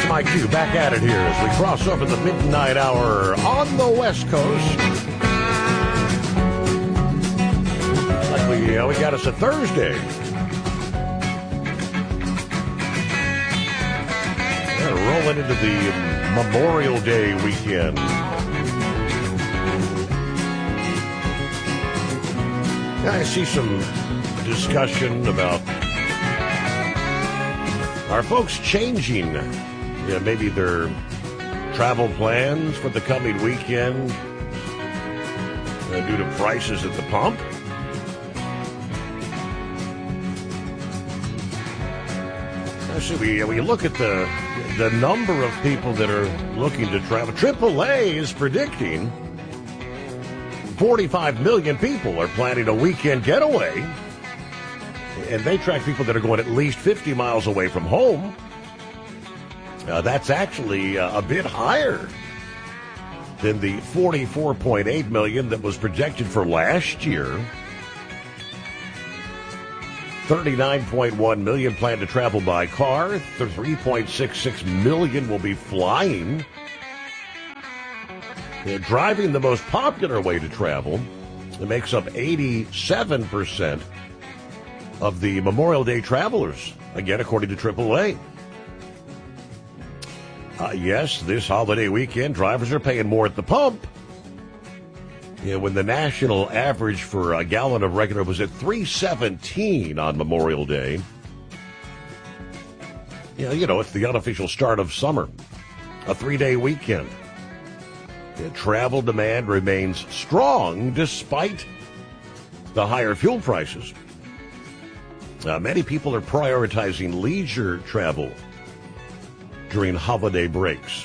Mike Q back at it here as we cross over the midnight hour on the West Coast. Like we got us a Thursday. Yeah, rolling into the Memorial Day weekend. Yeah, I see some discussion about are folks changing maybe their travel plans for the coming weekend due to prices at the pump? Actually, we look at the number of people that are looking to travel. AAA is predicting 45 million people are planning a weekend getaway. And they track people that are going at least 50 miles away from home. That's actually a bit higher than the 44.8 million that was projected for last year. 39.1 million plan to travel by car. 3.66 million will be flying. Driving the most popular way to travel. It makes up 87% of the Memorial Day travelers, again, according to AAA. Yes, this holiday weekend, drivers are paying more at the pump. When the national average for a gallon of regular was at $3.17 on Memorial Day. It's the unofficial start of summer, a 3-day weekend. Travel demand remains strong despite the higher fuel prices. Many people are prioritizing leisure travel during holiday breaks.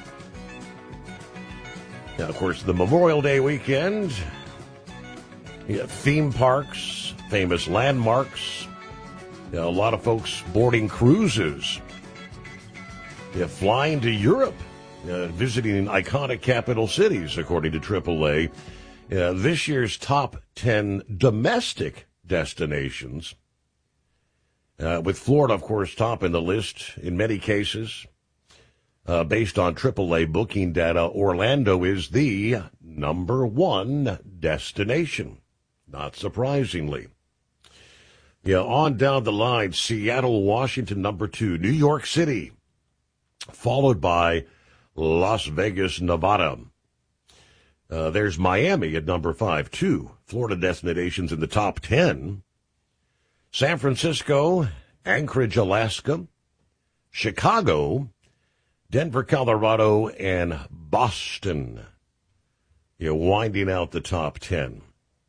Now, of course, the Memorial Day weekend, theme parks, famous landmarks, a lot of folks boarding cruises, flying to Europe, visiting iconic capital cities, according to AAA. This year's top 10 domestic destinations, with Florida, of course, top in the list in many cases. Based on AAA booking data, Orlando is the number one destination, not surprisingly. On down the line, Seattle, Washington, number 2, New York City, followed by Las Vegas, Nevada. There's Miami at number 5, 2 Florida destinations in the top 10. San Francisco, Anchorage, Alaska, Chicago, Denver, Colorado, and Boston, winding out the top 10.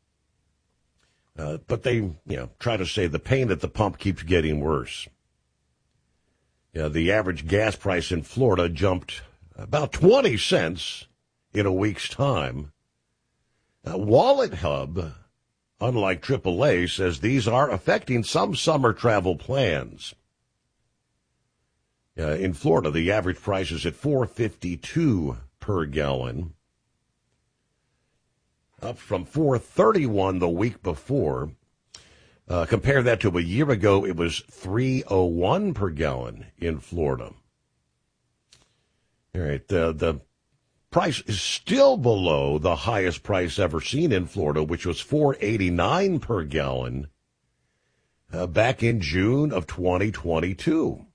But they, try to say the pain at the pump keeps getting worse. The average gas price in Florida jumped about 20 cents in a week's time. Wallet Hub, unlike AAA, says these are affecting some summer travel plans. In Florida, the average price is at $4.52 per gallon, up from $4.31 the week before. Compare that to a year ago, it was $3.01 per gallon in Florida. All right, the price is still below the highest price ever seen in Florida, which was $4.89 per gallon back in June of 2022.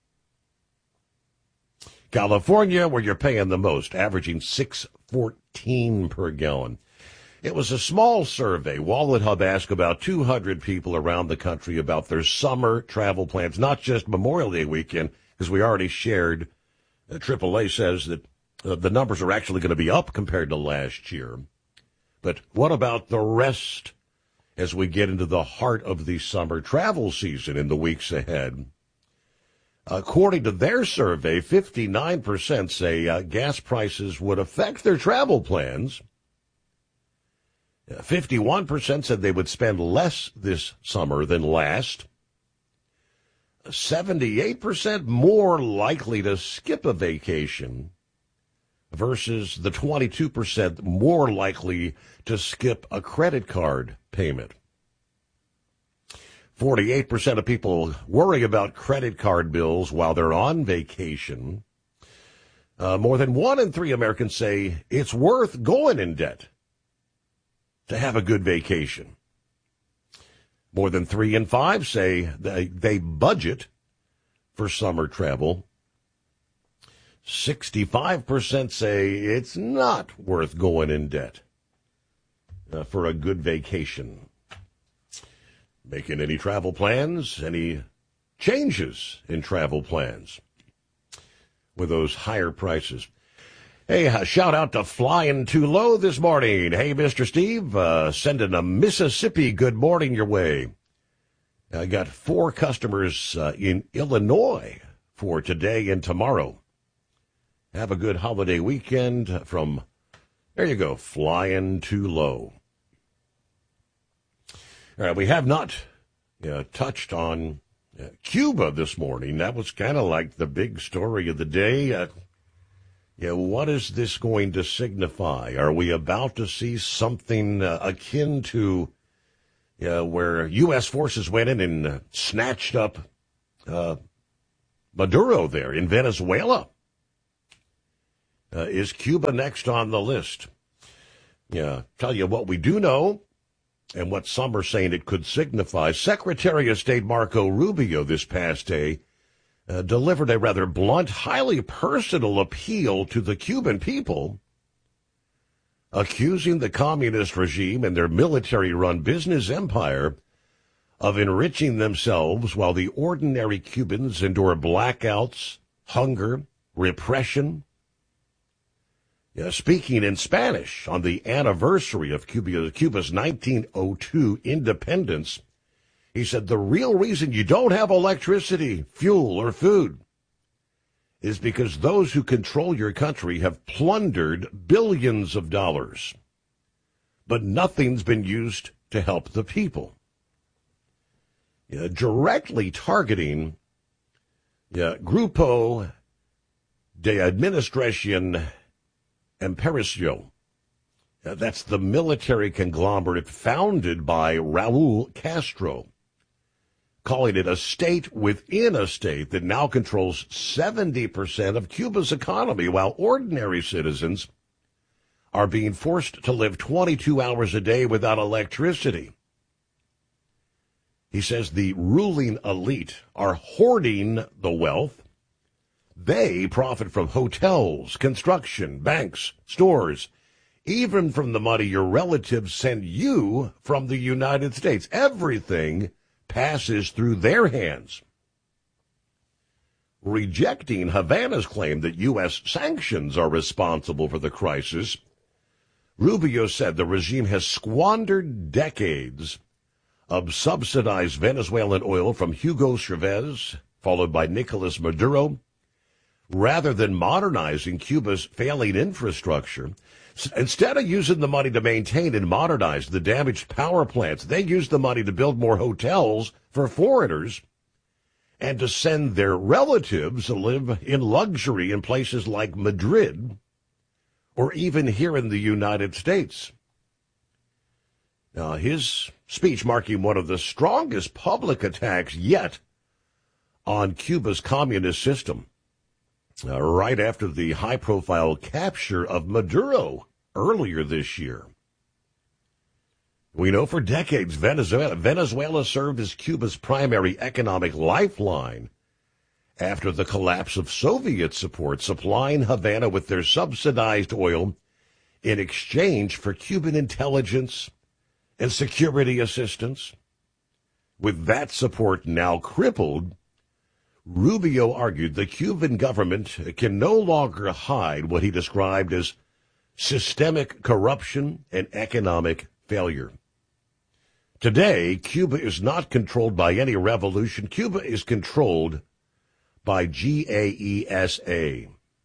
California, where you're paying the most, averaging $6.14 per gallon. It was a small survey. Wallet Hub asked about 200 people around the country about their summer travel plans, not just Memorial Day weekend, because we already shared. AAA says that the numbers are actually going to be up compared to last year. But what about the rest as we get into the heart of the summer travel season in the weeks ahead? According to their survey, 59% say gas prices would affect their travel plans. 51% said they would spend less this summer than last. 78% more likely to skip a vacation versus the 22% more likely to skip a credit card payment. 48% of people worry about credit card bills while they're on vacation. More than 1 in 3 Americans say it's worth going in debt to have a good vacation. More than 3 in 5 say they budget for summer travel. 65% say it's not worth going in debt for a good vacation. Making any travel plans, any changes in travel plans with those higher prices. Hey, shout out to Flying Too Low this morning. Hey, Mr. Steve, sending a Mississippi good morning your way. I got 4 customers in Illinois for today and tomorrow. Have a good holiday weekend from, there you go, Flying Too Low. All right, we have not touched on Cuba this morning. That was kind of like the big story of the day. What is this going to signify? Are we about to see something akin to where U.S. forces went in and snatched up Maduro there in Venezuela? Is Cuba next on the list? Tell you what we do know and what some are saying it could signify. Secretary of State Marco Rubio this past day delivered a rather blunt, highly personal appeal to the Cuban people, accusing the communist regime and their military-run business empire of enriching themselves while the ordinary Cubans endure blackouts, hunger, repression. Speaking in Spanish on the anniversary of Cuba's 1902 independence, he said the real reason you don't have electricity, fuel, or food is because those who control your country have plundered billions of dollars, but nothing's been used to help the people. Directly targeting Grupo de Administración Empericio. That's the military conglomerate founded by Raul Castro, calling it a state within a state that now controls 70% of Cuba's economy, while ordinary citizens are being forced to live 22 hours a day without electricity. He says the ruling elite are hoarding the wealth. They profit from hotels, construction, banks, stores, even from the money your relatives send you from the United States. Everything passes through their hands. Rejecting Havana's claim that U.S. sanctions are responsible for the crisis, Rubio said the regime has squandered decades of subsidized Venezuelan oil from Hugo Chavez, followed by Nicolas Maduro, rather than modernizing Cuba's failing infrastructure. Instead of using the money to maintain and modernize the damaged power plants, they use the money to build more hotels for foreigners and to send their relatives to live in luxury in places like Madrid or even here in the United States. Now, his speech marking one of the strongest public attacks yet on Cuba's communist system, right after the high-profile capture of Maduro earlier this year. We know for decades Venezuela served as Cuba's primary economic lifeline after the collapse of Soviet support, supplying Havana with their subsidized oil in exchange for Cuban intelligence and security assistance. With that support now crippled, Rubio argued the Cuban government can no longer hide what he described as systemic corruption and economic failure. Today, Cuba is not controlled by any revolution. Cuba is controlled by GAESA.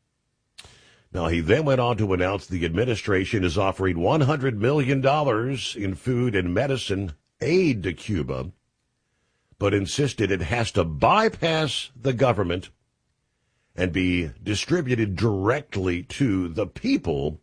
Now, he then went on to announce the administration is offering $100 million in food and medicine aid to Cuba, but insisted it has to bypass the government and be distributed directly to the people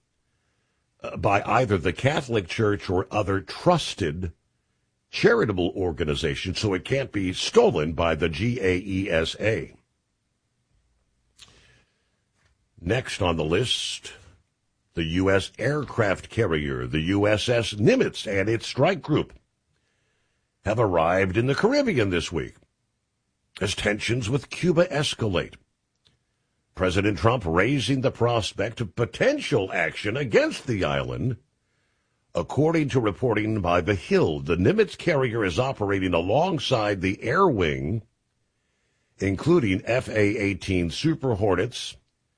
by either the Catholic Church or other trusted charitable organizations, so it can't be stolen by the GAESA. Next on the list, the U.S. aircraft carrier, the USS Nimitz, and its strike group have arrived in the Caribbean this week as tensions with Cuba escalate. President Trump raising the prospect of potential action against the island. According to reporting by The Hill, the Nimitz carrier is operating alongside the Air Wing, including FA-18 Super Hornets,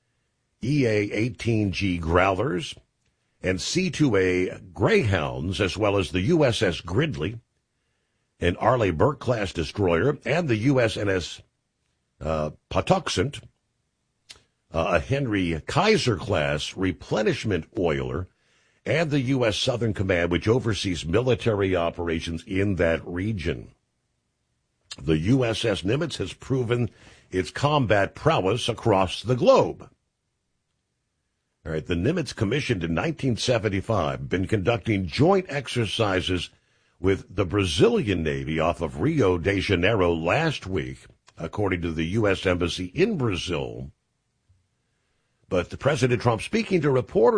EA-18G Growlers, and C-2A Greyhounds, as well as the USS Gridley, an Arleigh Burke-class destroyer, and the USNS Patuxent, a Henry Kaiser-class replenishment oiler, and the U.S. Southern Command, which oversees military operations in that region. The USS Nimitz has proven its combat prowess across the globe. All right, the Nimitz, commissioned in 1975, been conducting joint exercises with the Brazilian Navy off of Rio de Janeiro last week, according to the U.S. Embassy in Brazil. But President Trump, speaking to reporters,